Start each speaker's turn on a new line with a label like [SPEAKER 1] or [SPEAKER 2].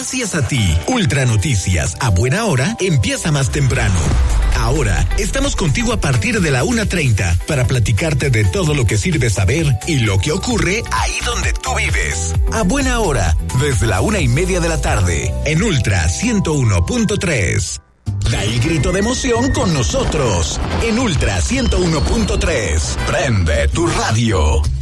[SPEAKER 1] Gracias a ti, Ultra Noticias a buena hora empieza más temprano. Ahora estamos contigo a partir de la 1:30 para platicarte de todo lo que sirve saber y lo que ocurre ahí donde tú vives. A buena hora, desde la 1:30 de la tarde, en Ultra 101.3. Da el grito de emoción con nosotros en Ultra 101.3. Prende tu radio.